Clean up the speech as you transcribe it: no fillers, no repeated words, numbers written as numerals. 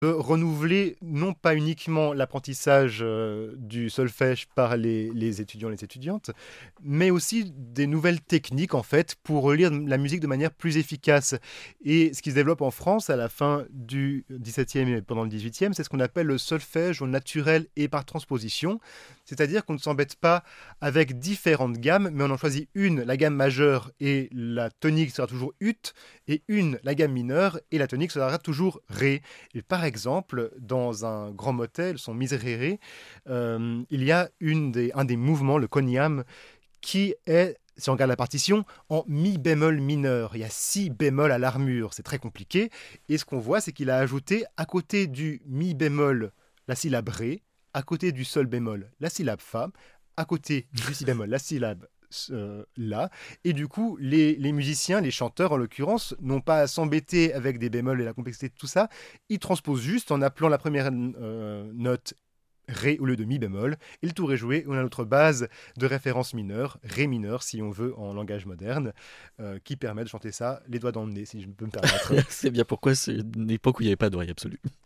renouveler non pas uniquement l'apprentissage du solfège par les étudiants et les étudiantes, mais aussi des nouvelles techniques en fait pour lire la musique de manière plus efficace. Et ce qui se développe en France à la fin du XVIIe et pendant le XVIIIe, c'est ce qu'on appelle le solfège au naturel et par transposition. C'est-à-dire qu'on ne s'embête pas avec différentes gammes, mais on en choisit une, la gamme majeure, et la tonique sera toujours ut, et une, la gamme mineure, et la tonique sera toujours ré. Et par exemple, dans un grand motet, son miserere, il y a un des mouvements, le coniam, qui est, si on regarde la partition, en mi bémol mineur. Il y a 6 bémols à l'armure, c'est très compliqué. Et ce qu'on voit, c'est qu'il a ajouté à côté du mi bémol la syllabe ré, à côté du sol bémol la syllabe fa, à côté du si bémol la syllabe là. Et du coup, les musiciens, les chanteurs en l'occurrence, n'ont pas à s'embêter avec des bémols et la complexité de tout ça. Ils transposent juste en appelant la première note Ré au lieu de Mi bémol, et le tour est joué. On a notre base de référence mineure, Ré mineur si on veut en langage moderne, qui permet de chanter ça les doigts dans le nez, si je peux me permettre. C'est bien pourquoi c'est une époque où il n'y avait pas d'oreille absolue.